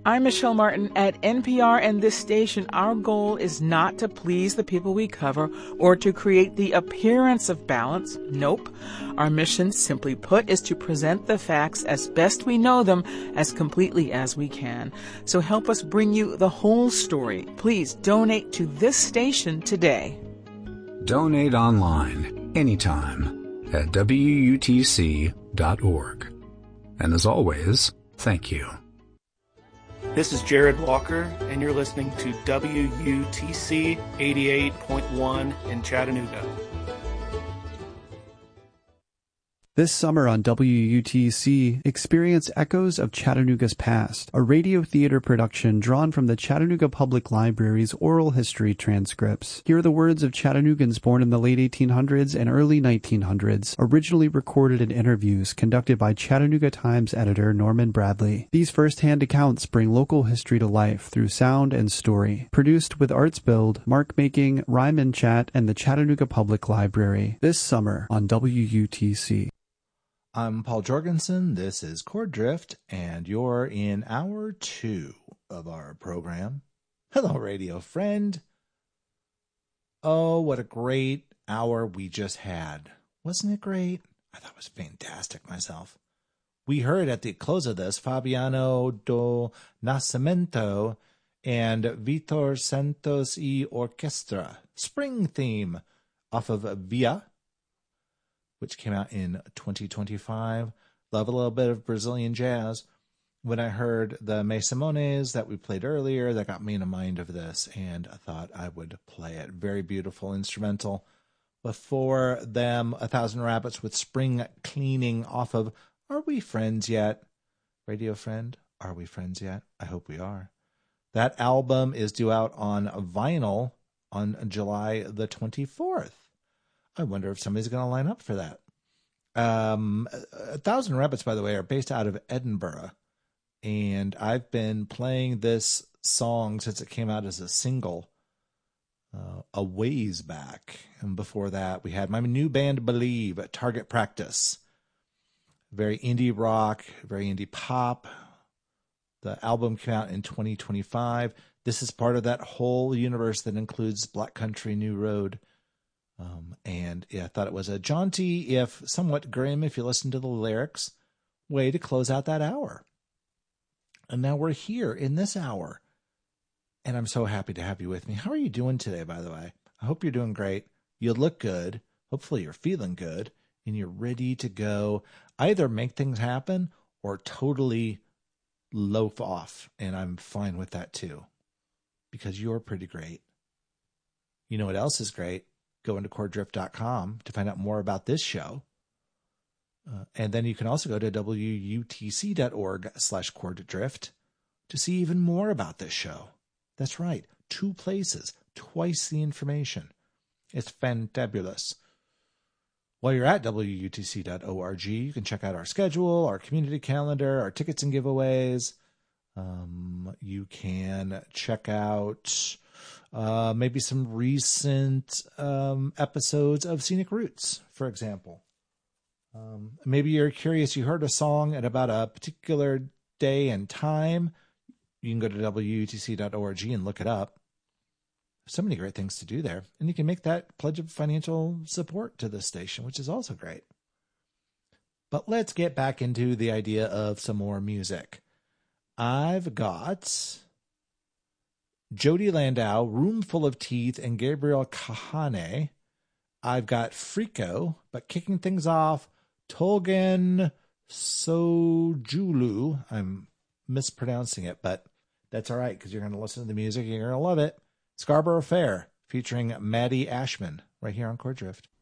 I'm Michelle Martin at NPR and this station. Our goal is not to please the people we cover or to create the appearance of balance. Nope. Our mission, simply put, is to present the facts as best we know them as completely as we can. So help us bring you the whole story. Please donate to this station today. Donate online, anytime, at WUTC.org. And as always, thank you. This is Jared Walker, and you're listening to WUTC 88.1 in Chattanooga. This summer on WUTC, experience Echoes of Chattanooga's Past, a radio theater production drawn from the Chattanooga Public Library's oral history transcripts. Hear the words of Chattanoogans born in the late 1800s and early 1900s, originally recorded in interviews conducted by Chattanooga Times editor Norman Bradley. These first-hand accounts bring local history to life through sound and story. Produced with Arts Build, Mark Making, Rhyme and Chat, and the Chattanooga Public Library. This summer on WUTC. I'm Paul Jorgensen, this is Chord Drift, and you're in hour 2 of our program. Hello, radio friend. Oh, what a great hour we just had. Wasn't it great? I thought it was fantastic myself. We heard at the close of this Fabiano do Nascimento and Vitor Santos y Orquestra, Spring Theme, off of Via, which came out in 2025. Love a little bit of Brazilian jazz. When I heard the Me Simones that we played earlier, that got me in a mind of this, and I thought I would play it. Very beautiful instrumental. Before them, 1,000 Rabbits with Spring Cleaning off of Are We Friends Yet? Radio friend, are we friends yet? I hope we are. That album is due out on vinyl on July the 24th. I wonder if somebody's going to line up for that. 1,000 Rabbits, by the way, are based out of Edinburgh. And I've been playing this song since it came out as a single a ways back. And before that, we had my new band, Believe, at Target Practice. Very indie rock, very indie pop. The album came out in 2025. This is part of that whole universe that includes Black Country New Road. And yeah, I thought it was a jaunty, if somewhat grim, if you listen to the lyrics, way to close out that hour. And now we're here in this hour. And I'm so happy to have you with me. How are you doing today, by the way? I hope you're doing great. You look good. Hopefully you're feeling good. And you're ready to go either make things happen or totally loaf off. And I'm fine with that too. Because you're pretty great. You know what else is great? Go into chorddrift.com to find out more about this show. And then you can also go to WUTC.org/chorddrift to see even more about this show. That's right. 2 places, twice the information. It's fantabulous. While you're at WUTC.org, you can check out our schedule, our community calendar, our tickets and giveaways. You can check out maybe some recent episodes of Scenic Roots, for example. Maybe you're curious, you heard a song at about a particular day and time. You can go to WUTC.org and look it up. So many great things to do there. And you can make that pledge of financial support to this station, which is also great. But let's get back into the idea of some more music. I've got Jody Landau, Room Full of Teeth, and Gabriel Kahane. I've got Frico, but kicking things off, Tolgan Sojulu. I'm mispronouncing it, but that's all right because you're going to listen to the music and you're going to love it. Scarborough Fair featuring Maddie Ashman right here on Chord Drift.